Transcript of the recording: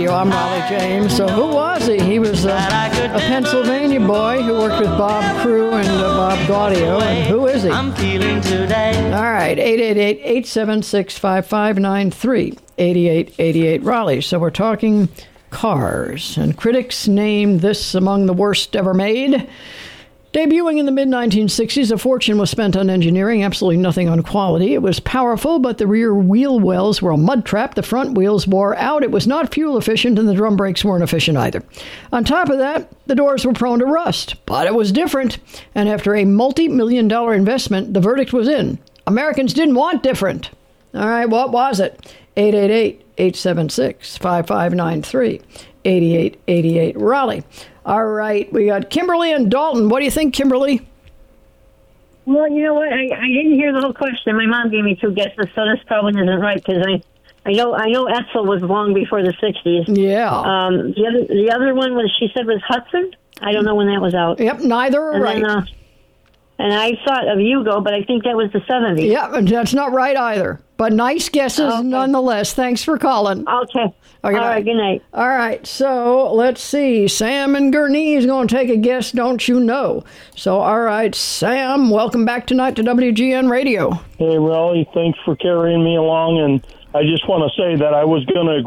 Radio. I'm Raleigh James. So who was he? He was a Pennsylvania boy who worked with Bob Crew and Bob Gaudio. And who is he? I'm feeling today. All right, 888-876-5593, 8888 Raleigh. So we're talking cars, and critics named this among the worst ever made. Debuting in the mid-1960s, a fortune was spent on engineering, absolutely nothing on quality. It was powerful, but the rear wheel wells were a mud trap. The front wheels wore out. It was not fuel efficient, and the drum brakes weren't efficient either. On top of that, the doors were prone to rust. But it was different, and after a multi-million-dollar investment, the verdict was in. Americans didn't want different. All right, what was it? 888-876-5593, 8888 Raleigh. All right, we got Kimberly and Dalton. What do you think, Kimberly? Well, you know what? I didn't hear the whole question. My mom gave me two guesses, so this probably isn't right because I know Edsel was long before the 60s. Yeah. The other one was, she said, was Hudson. I don't know when that was out. Yep, neither are right. And I thought of Yugo, but I think that was the 70s. Yeah, that's not right either. But nice guesses nonetheless. Thanks for calling. Okay. All right, good night. All right, so let's see. Sam in Gurnee is going to take a guess, don't you know? So, all right, Sam, welcome back tonight to WGN Radio. Hey, Raleigh, thanks for carrying me along, and I just want to say that I was going to